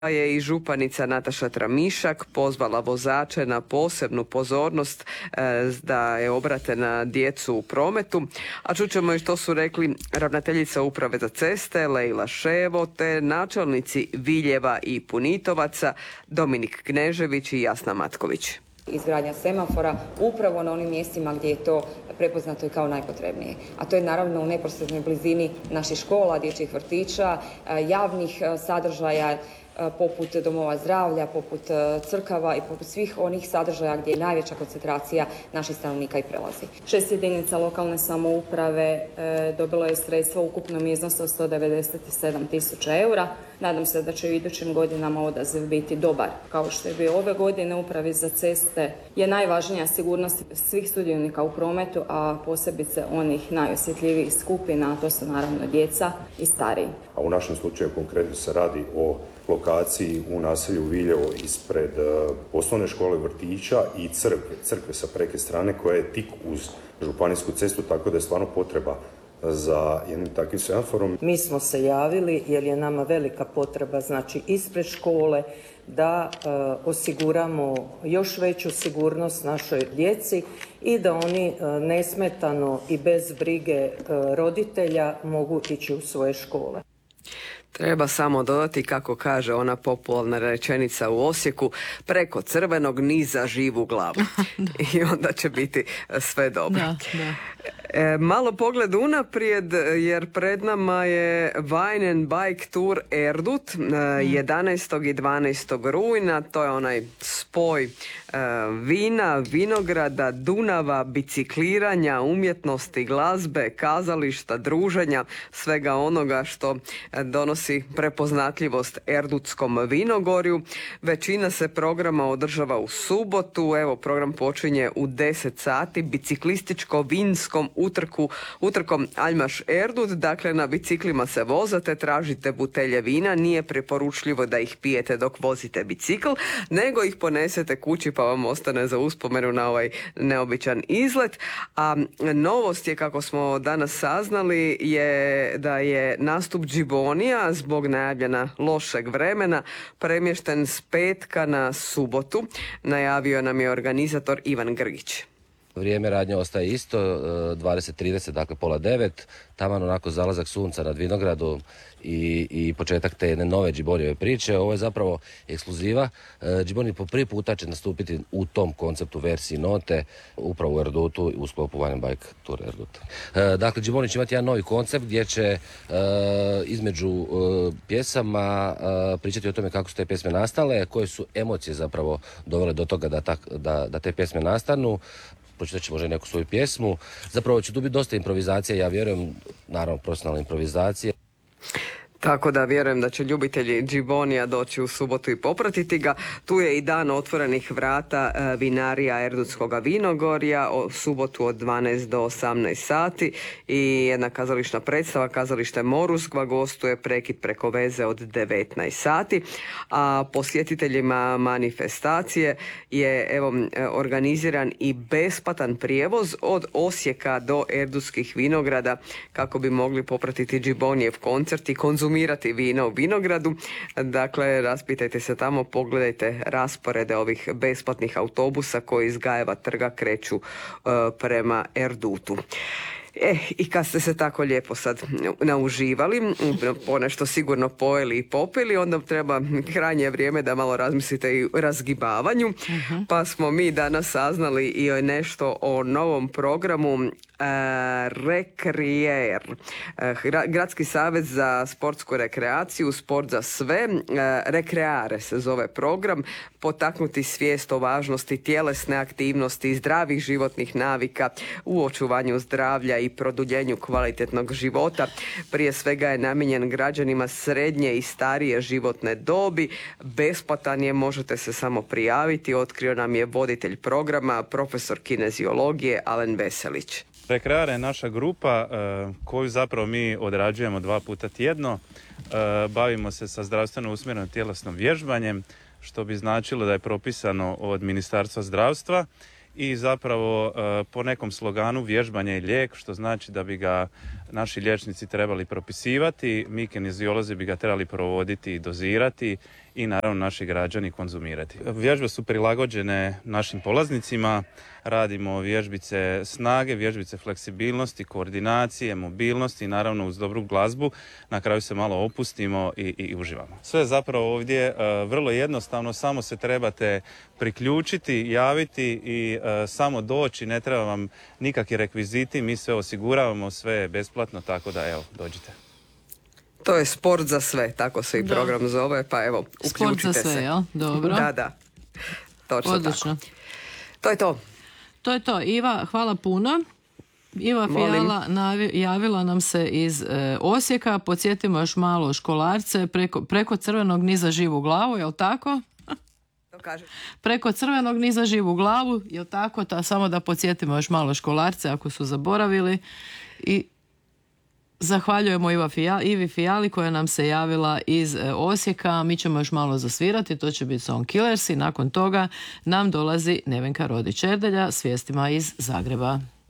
je i županica Nataša Tramišak pozvala vozače na posebnu pozornost da je obrate na djecu u prometu. A čućemo i što su rekli ravnateljica Uprave za ceste Lejla Ševo te načelnici Viljeva i Punitovaca Dominik Knežević i Jasna Matković. Izgradnja semafora upravo na onim mjestima gdje je to prepoznato i kao najpotrebnije. A to je naravno u neposrednoj blizini naših škola, dječjih vrtića, javnih sadržaja poput domova zdravlja, poput crkava i poput svih onih sadržaja gdje je najveća koncentracija naših stanovnika i prelazi. 6 jedinica lokalne samouprave dobilo je sredstva u ukupnom iznosu od 197.000 eura. Nadam se da će u idućim godinama odaziv biti dobar. Kao što je bio ove godine, Upravi za ceste je najvažnija sigurnost svih sudionika u prometu, a posebice onih najosjetljivijih skupina, a to su naravno djeca i stariji. A u našem slučaju konkretno se radi o lokaciji u naselju Viljevo ispred osnovne škole, vrtića i crkve sa preke strane koja je tik uz županijsku cestu, tako da je stvarno potreba za jednim takvim semaforom. Mi smo se javili jer je nama velika potreba, znači ispred škole, da osiguramo još veću sigurnost našoj djeci i da oni nesmetano i bez brige roditelja mogu ići u svoje škole. Treba samo dodati, kako kaže ona popularna rečenica u Osijeku, preko crvenog niza živu glavu. I onda će biti sve dobro. Da. Malo pogled unaprijed, jer pred nama je Wine and Bike Tour Erdut 11. i 12. rujna. To je onaj spoj vina, vinograda, Dunava, bicikliranja, umjetnosti, glazbe, kazališta, druženja, svega onoga što donosi prepoznatljivost Erdutskom vinogorju. Većina se programa održava u subotu. Evo, program počinje u 10 sati biciklističko-vinskom utrkom Aljmaš Erdut. Dakle, na biciklima se vozate, tražite butelje vina, nije preporučljivo da ih pijete dok vozite bicikl, nego ih ponesete kući pa vam ostane za uspomenu na ovaj neobičan izlet. A novost je, kako smo danas saznali, je da je nastup Džibonija zbog najavljena lošeg vremena premješten s petka na subotu. Najavio nam je organizator Ivan Grgić. Vrijeme radnje ostaje isto, 20:30, dakle 8:30, taman onako zalazak sunca nad vinogradom i početak te jedne nove Džibonijeve priče. Ovo je zapravo ekskluziva. Džiboni po prvi puta će nastupiti u tom konceptu versiji note, upravo u Erdutu u sklopu Wine and Bike Tour Erdut. Dakle, Džiboni će imati jedan novi koncept gdje će između pjesama pričati o tome kako su te pjesme nastale, koje su emocije zapravo dovele do toga da te pjesme nastanu. Pročitat će možda neku svoju pjesmu. Zapravo će tu biti dosta improvizacije, ja vjerujem, naravno profesionalne improvizacije. Tako da vjerujem da će ljubitelji Džibonija doći u subotu i popratiti ga. Tu je i dan otvorenih vrata vinarija Erdutskoga vinogorja u subotu od 12 do 18 sati i jedna kazališna predstava, kazalište Moruskva, gostuje Prekid preko veze od 19 sati. A posjetiteljima manifestacije je organiziran i besplatan prijevoz od Osijeka do Erdutskih vinograda kako bi mogli popratiti Džibonijev koncert i konzumirati vino u vinogradu. Dakle, raspitajte se tamo, pogledajte rasporede ovih besplatnih autobusa koji iz Gajeva trga kreću prema Erdutu. I kad ste se tako lijepo sad nauživali, ponešto sigurno pojeli i popili, onda treba krajnje vrijeme da malo razmislite i o razgibavanju. Pa smo mi danas saznali i nešto o novom programu Rekrijer. Gradski savez za sportsku rekreaciju, sport za sve, Rekreare se zove program, potaknuti svijest o važnosti tjelesne aktivnosti, zdravih životnih navika u očuvanju zdravlja i produljenju kvalitetnog života. Prije svega je namijenjen građanima srednje i starije životne dobi. Besplatan je, možete se samo prijaviti, otkrio nam je voditelj programa, profesor kineziologije Alen Veselić. Rekreare je naša grupa koju zapravo mi odrađujemo 2 puta tjedno. Bavimo se sa zdravstveno usmjerenom tjelesnom vježbanjem, što bi značilo da je propisano od Ministarstva zdravstva i zapravo po nekom sloganu vježbanje je lijek, što znači da bi ga naši liječnici trebali propisivati, mi kineziolozi bi ga trebali provoditi i dozirati i naravno naši građani konzumirati. Vježbe su prilagođene našim polaznicima, radimo vježbice snage, vježbice fleksibilnosti, koordinacije, mobilnosti i naravno uz dobru glazbu na kraju se malo opustimo i uživamo. Sve je zapravo ovdje vrlo jednostavno, samo se trebate priključiti, javiti i samo doći, ne treba vam nikakvi rekviziti, mi sve osiguravamo, sve je besplatno, tako da evo, dođite. To je sport za sve, tako se i program zove, pa evo, uključite se. Sport za sve, jel? Dobro. Da. Točno. Odlično. Tako. To je to. To je to. Iva, hvala puno. Iva Fijala javila nam se iz Osijeka. Podsjetimo još malo školarce preko Crvenog niza živu glavu, jel tako? Preko Crvenog niza živu glavu, jel tako? Samo da podsjetimo još malo školarce ako su zaboravili. I zahvaljujemo Ivi Fijali koja nam se javila iz Osijeka. Mi ćemo još malo zasvirati, to će biti Song Killers i nakon toga nam dolazi Nevenka Rodić-Erdelja s vijestima iz Zagreba.